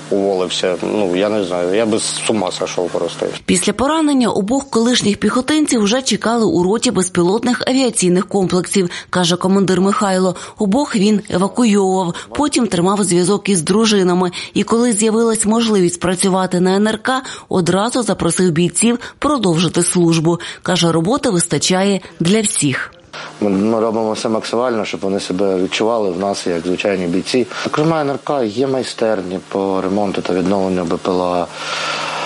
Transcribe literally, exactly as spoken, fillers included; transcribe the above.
уволився. Ну, я не знаю, я би з ума сошов просто. Після поранення обох колишніх піхотинців вже чекали у роті безпілотних авіаційних комплексів, каже командир Михайло. Обох він евакуйовував, потім тримав зв'язок із дружинами. І коли з'явилась можливість працювати на ен ер ка, одразу запросив бійців продовжити службу. Каже, роботи вистачає для всіх. Ми, ми робимо все максимально, щоб вони себе відчували в нас, як звичайні бійці. Окрім ен ер ка, є майстерні по ремонту та відновленню БПЛА.